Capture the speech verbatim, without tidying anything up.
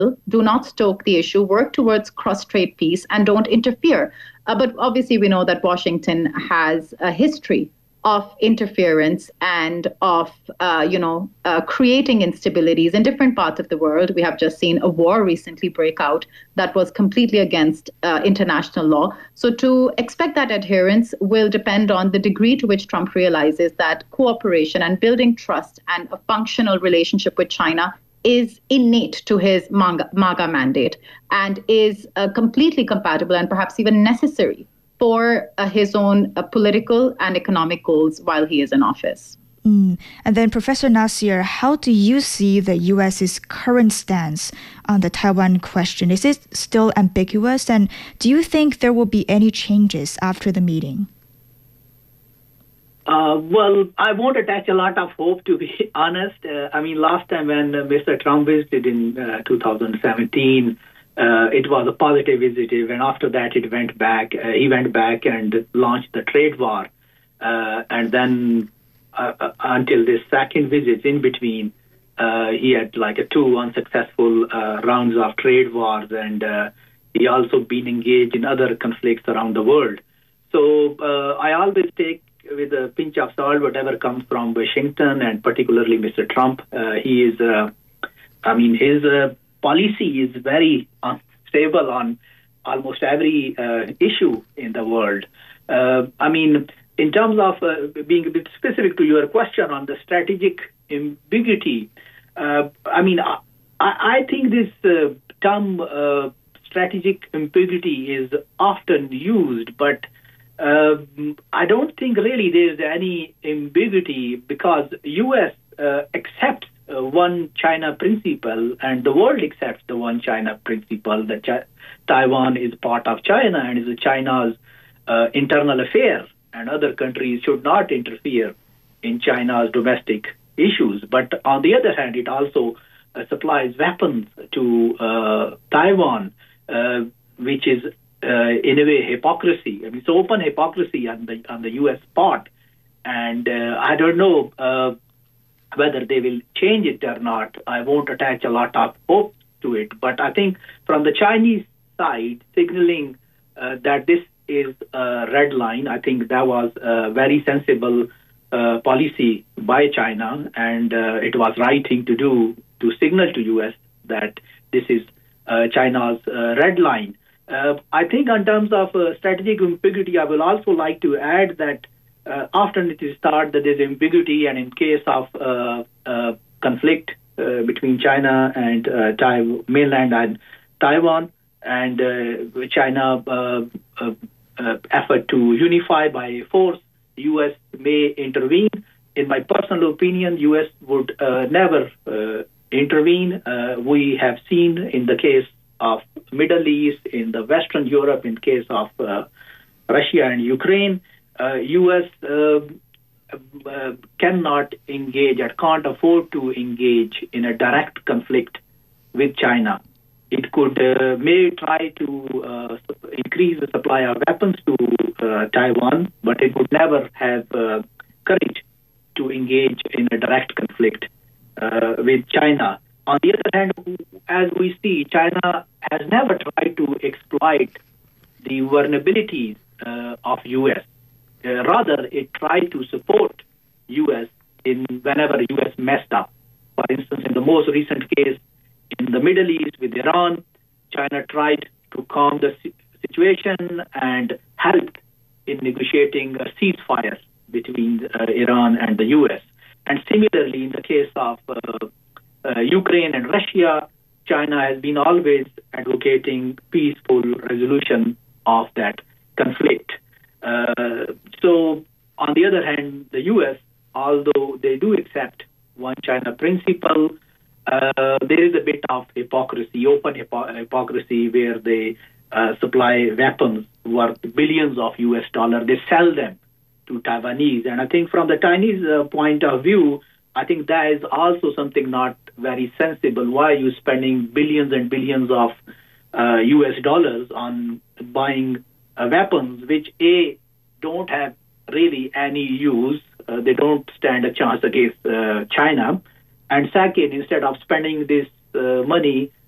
do not stoke the issue, work towards cross-strait peace, and don't interfere. Uh, but obviously, we know that Washington has a history of interference and of, uh, you know, uh, creating instabilities in different parts of the world. We have just seen a war recently break out that was completely against uh, international law. So to expect that adherence will depend on the degree to which Trump realizes that cooperation and building trust and a functional relationship with China is innate to his MAGA mandate and is uh, completely compatible and perhaps even necessary for uh, his own uh, political and economic goals while he is in office. Mm. And then, Professor Nasir, how do you see the U S's current stance on the Taiwan question? Is it still ambiguous? And do you think there will be any changes after the meeting? Uh, well, I won't attach a lot of hope, to be honest. Uh, I mean, last time when uh, Mister Trump visited in uh, two thousand seventeen, uh, it was a positive visit, and after that it went back. Uh, he went back and launched the trade war. Uh, and then uh, uh, until this second visit in between, uh, he had like a two unsuccessful uh, rounds of trade wars, and uh, he also been engaged in other conflicts around the world. So uh, I always take with a pinch of salt whatever comes from Washington, and particularly Mister Trump. Uh, he is, uh, I mean, his uh, policy is very unstable on almost every uh, issue in the world. Uh, I mean, in terms of uh, being a bit specific to your question on the strategic ambiguity, uh, I mean, I, I think this uh, term uh, strategic ambiguity is often used, but Uh, I don't think really there's any ambiguity because U S uh, accepts uh, one China principle and the world accepts the one China principle that Ch- Taiwan is part of China and is China's uh, internal affair, and other countries should not interfere in China's domestic issues. But on the other hand, it also uh, supplies weapons to uh, Taiwan, uh, which is Uh, in a way, hypocrisy. I mean, it's open hypocrisy on the on the U S part, and uh, I don't know uh, whether they will change it or not. I won't attach a lot of hope to it, but I think from the Chinese side, signaling uh, that this is a red line, I think that was a very sensible uh, policy by China, and uh, it was right thing to do to signal to U S that this is uh, China's uh, red line. Uh, I think in terms of uh, strategic ambiguity, I will also like to add that uh, often it is thought that there's ambiguity, and in case of uh, uh, conflict uh, between China and uh, Tai- mainland and Taiwan, and uh, China uh, uh, uh, effort to unify by force, U S may intervene. In my personal opinion, U S would uh, never uh, intervene. Uh, we have seen in the case of Middle East, in the Western Europe, in case of uh, Russia and Ukraine, uh, U S uh, uh, cannot engage or can't afford to engage in a direct conflict with China. It could uh, may try to uh, increase the supply of weapons to uh, Taiwan, but it would never have uh, courage to engage in a direct conflict uh, with China. On the other hand, as we see, China has never tried to exploit the vulnerabilities uh, of U S. Uh, rather, it tried to support U S in whenever U S messed up. For instance, in the most recent case in the Middle East with Iran, China tried to calm the situation and helped in negotiating a ceasefire between uh, Iran and the U S. And similarly, in the case of uh, Uh, Ukraine and Russia, China has been always advocating peaceful resolution of that conflict. Uh, so, on the other hand, the U S, although they do accept one China principle, uh, there is a bit of hypocrisy, open hypo- hypocrisy, where they uh, supply weapons worth billions of U S dollars. They sell them to Taiwanese. And I think from the Chinese uh, point of view, I think that is also something not very sensible. Why are you spending billions and billions of uh, U S dollars on buying uh, weapons which, A, don't have really any use, uh, they don't stand a chance against uh, China, and second, instead of spending this uh, money